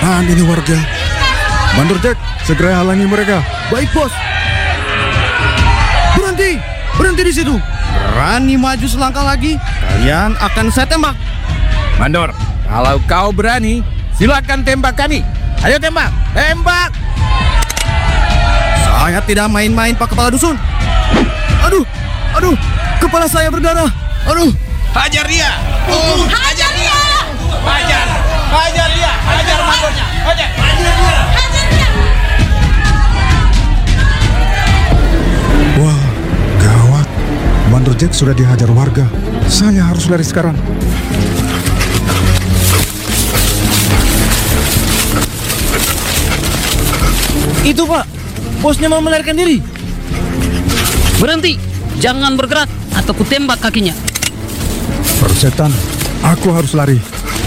tahan ini warga. Mandor Jack, segera halangi mereka. Baik, bos. Berhenti! Berhenti di situ. Berani maju selangkah lagi, kalian akan saya tembak. Mandor, kalau kau berani, silakan tembak kami. Ayo tembak, tembak. Saya tidak main-main, Pak Kepala Dusun. Aduh, kepala saya berdarah. Aduh. Hajar dia. Hajar dia. Hajar dia. Hajar mandornya. Hajar dia. Wah, gawat. Mandor Jack sudah dihajar warga. Saya harus lari sekarang. Itu, Pak. Bosnya mau melarikan diri. Berhenti, jangan bergerak atau kutembak kakinya. Persetan, aku harus lari.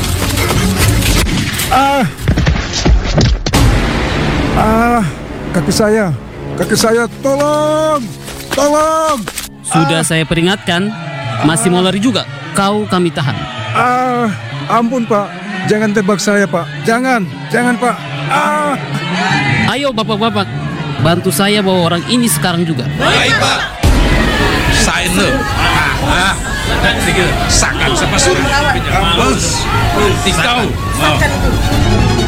Kaki saya, tolong. Sudah saya peringatkan, masih mau lari juga. Kau kami tahan. Ampun Pak, jangan tebak saya Pak, jangan Pak. Ayo bapak-bapak, bantu saya bawa orang ini sekarang juga. Baik, Pak. Sain lu. Sakan sama suruh. Bos. Tikau.